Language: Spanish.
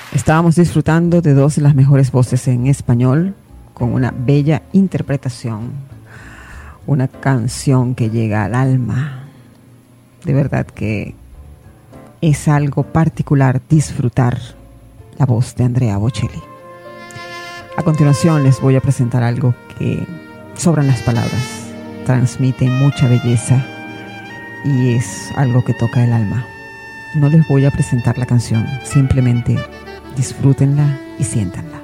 Estábamos disfrutando de dos de las mejores voces en español, con una bella interpretación, una canción que llega al alma. De verdad que es algo particular disfrutar la voz de Andrea Bocelli. A continuación les voy a presentar algo que sobran las palabras, transmite mucha belleza y es algo que toca el alma. No les voy a presentar la canción, simplemente disfrútenla y siéntanla.